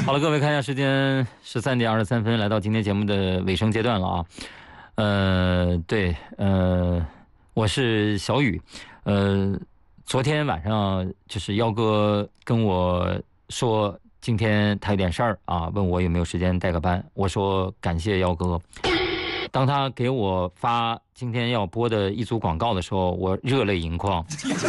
好了，各位看一下时间，13:23，来到今天节目的尾声阶段了啊。我是小雨。昨天晚上就是耀哥跟我说，今天他有点事儿啊，问我有没有时间带个班。我说感谢耀哥。当他给我发今天要播的一组广告的时候，我热泪盈眶。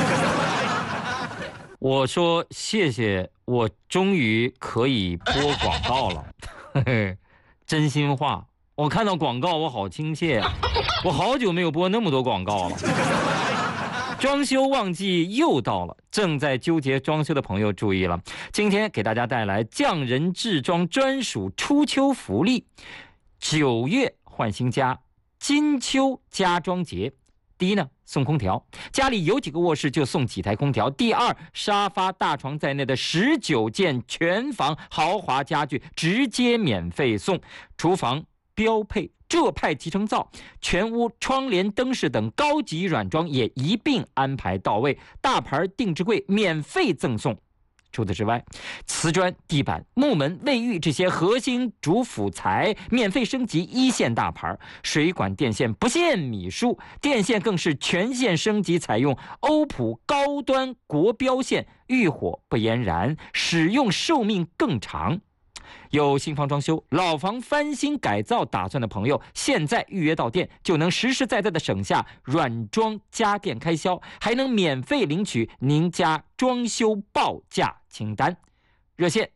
我说谢谢，我终于可以播广告了。真心话，我看到广告我好亲切啊，我好久没有播那么多广告了。装修旺季又到了，正在纠结装修的朋友注意了，今天给大家带来匠人制装专属初秋福利，9月换新家，金秋家装节。第一呢，送空调，家里有几个卧室就送几台空调。第二，沙发、大床在内的19件全房豪华家具直接免费送。厨房标配浙派集成灶，全屋窗帘、灯饰等高级软装也一并安排到位。大牌定制柜免费赠送。除此之外，瓷砖、地板、木门、卫浴这些核心主辅材免费升级1线大牌，水管电线不限米数，电线更是全线升级，采用欧普高端国标线，遇火不延燃，使用寿命更长。有新房装修、老房翻新改造打算的朋友，现在预约到店就能实实在在的省下软装家电开销，还能免费领取您家装修报价清单。热线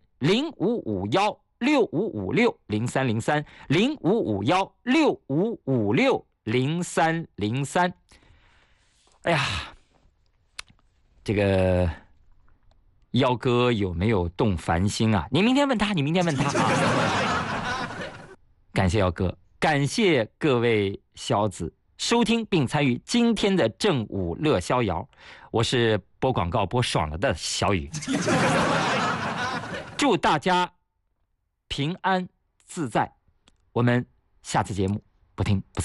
055165560303 055165560303。哎呀，这个耀哥有没有动凡心啊？你明天问他啊。感谢耀哥，感谢各位小子收听并参与今天的正午乐逍遥。我是播广告播爽了的小雨。祝大家平安自在，我们下次节目不听不散。